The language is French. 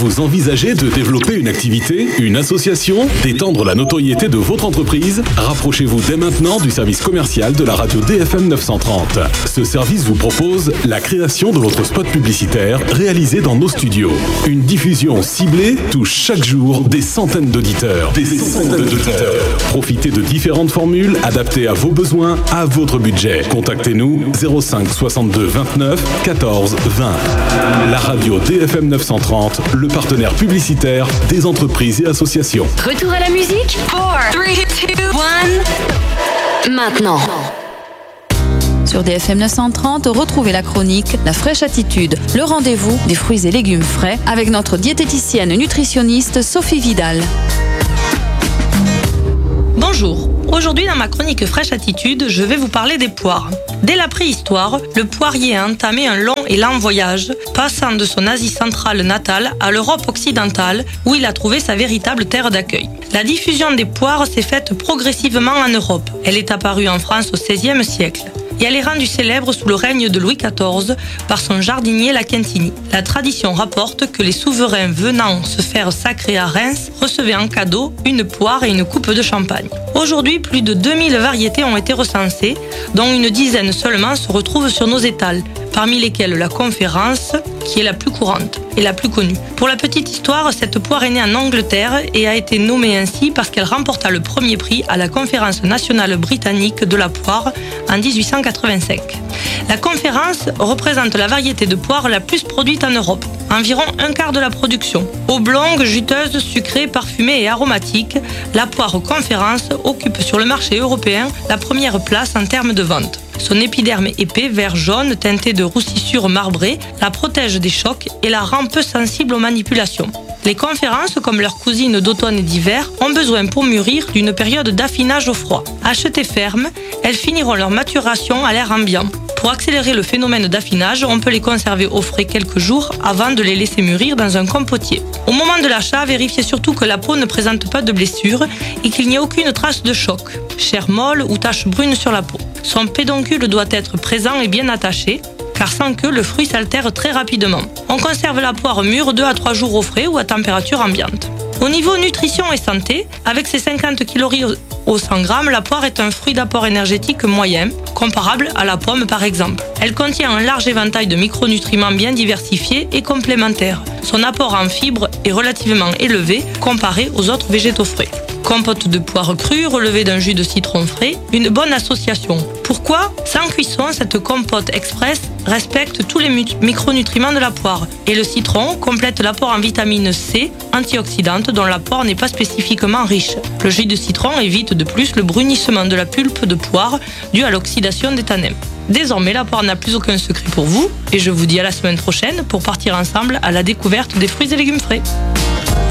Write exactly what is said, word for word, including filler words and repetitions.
Vous envisagez de développer une activité, une association, d'étendre la notoriété de votre entreprise? Rapprochez-vous dès maintenant du service commercial de la radio D F M neuf cent trente. Ce service vous propose la création de votre spot publicitaire réalisé dans nos studios. Une diffusion ciblée touche chaque jour des centaines d'auditeurs. Des centaines d'auditeurs. Profitez de différentes formules adaptées à vos besoins, à votre budget. Contactez-nous zéro cinq soixante-deux vingt-neuf quatorze vingt. La radio D F M neuf cent trente, le partenaire publicitaire des entreprises et associations. Retour à la musique. quatre, trois, deux, un. Maintenant. Sur D F M neuf cent trente, retrouvez la chronique La fraîche attitude, le rendez-vous des fruits et légumes frais avec notre diététicienne nutritionniste Sophie Vidal. Bonjour, aujourd'hui dans ma chronique Fraîche Attitude, je vais vous parler des poires. Dès la préhistoire, le poirier a entamé un long et lent voyage, passant de son Asie centrale natale à l'Europe occidentale, où il a trouvé sa véritable terre d'accueil. La diffusion des poires s'est faite progressivement en Europe. Elle est apparue en France au seizième siècle. Et elle est rendue célèbre sous le règne de Louis quatorze par son jardinier La Quintini. La tradition rapporte que les souverains venant se faire sacrer à Reims recevaient en cadeau une poire et une coupe de champagne. Aujourd'hui, plus de deux mille variétés ont été recensées, dont une dizaine seulement se retrouvent sur nos étals, parmi lesquelles la conférence, qui est la plus courante et la plus connue. Pour la petite histoire, cette poire est née en Angleterre et a été nommée ainsi parce qu'elle remporta le premier prix à la conférence nationale britannique de la poire en dix-huit cent quatre-vingt-cinq. La conférence représente la variété de poire la plus produite en Europe, environ un quart de la production. Oblongue, juteuse, sucrée, parfumée et aromatique, la poire conférence occupe sur le marché européen la première place en termes de vente. Son épiderme épais, vert jaune, teinté de roussissures marbrées, la protège des chocs et la rend peu sensible aux manipulations. Les conférences, comme leurs cousines d'automne et d'hiver, ont besoin pour mûrir d'une période d'affinage au froid. Achetées fermes, elles finiront leur maturation à l'air ambiant. Pour accélérer le phénomène d'affinage, on peut les conserver au frais quelques jours avant de les laisser mûrir dans un compotier. Au moment de l'achat, vérifiez surtout que la peau ne présente pas de blessure et qu'il n'y ait aucune trace de choc, chair molle ou tache brune sur la peau. Son pédoncule doit être présent et bien attaché, car sans queue, le fruit s'altère très rapidement. On conserve la poire mûre deux à trois jours au frais ou à température ambiante. Au niveau nutrition et santé, avec ses cinquante calories au cent grammes, la poire est un fruit d'apport énergétique moyen, comparable à la pomme par exemple. Elle contient un large éventail de micronutriments bien diversifiés et complémentaires. Son apport en fibres est relativement élevé comparé aux autres végétaux frais. Compote de poire crue relevée d'un jus de citron frais, une bonne association. Pourquoi? Sans cuisson, cette compote express respecte tous les micronutriments de la poire. Et le citron complète l'apport en vitamine C, antioxydante, dont la poire n'est pas spécifiquement riche. Le jus de citron évite de plus le brunissement de la pulpe de poire dû à l'oxydation des tanins. Désormais, la poire n'a plus aucun secret pour vous et je vous dis à la semaine prochaine pour partir ensemble à la découverte des fruits et légumes frais.